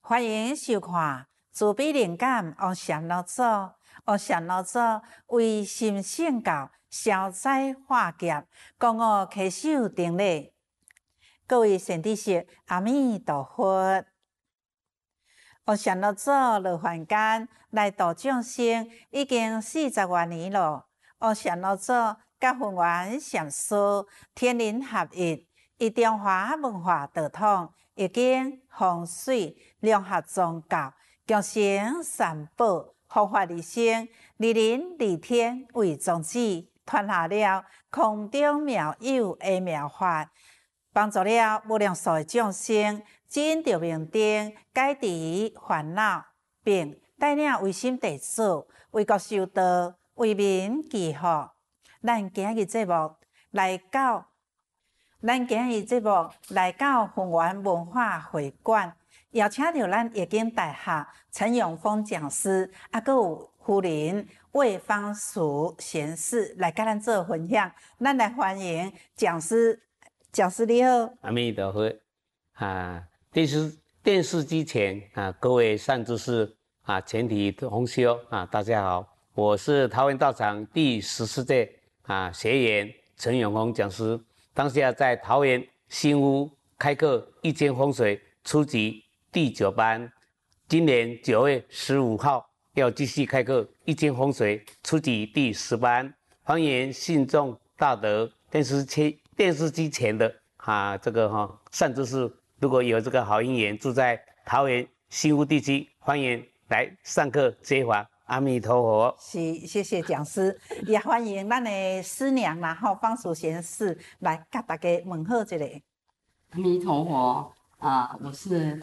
欢迎收看慈悲灵感王禅老祖。王禅老祖为心性教消灾化劫，讲我稽首定礼。各位善知识，阿弥陀佛。王禅老祖落凡间来度众生已经40多年了。王禅老祖甲弘源禅师天人合一，以中华文化道统，已经风水融合宗教，强行三宝，护法利生，利人利天为宗旨，传下了空中妙有的妙法，帮助了无量数的众生证得明灯，解除烦恼，并带领唯心弟子为国修道，为民祈福。咱今日节目来到弘源文化会馆，邀请到咱夜景大学陈永峰讲师，还有夫人魏芳淑贤士来跟咱做分享。咱来欢迎讲师，讲师你好。 阿弥陀佛电视机前各位善知识全体同修大家好，我是桃园道场第14届学员陈永峰讲师，当下在桃园新屋开课易经风水初级第9班，今年9月15号要继续开课易经风水初级第10班，欢迎信众大德电视机前的善知识，如果有这个好姻缘住在桃园新屋地区，欢迎来上课接法。阿弥陀佛。 是，谢谢讲师，也欢迎咱的师娘方淑贤士来甲大家问候一下。 阿弥陀佛我是